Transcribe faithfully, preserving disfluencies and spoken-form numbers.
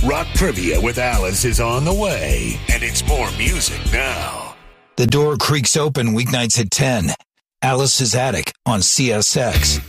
Rock Trivia with Alice is on the way, and it's more music now. The door creaks open weeknights at ten. Alice's Attic on C S X.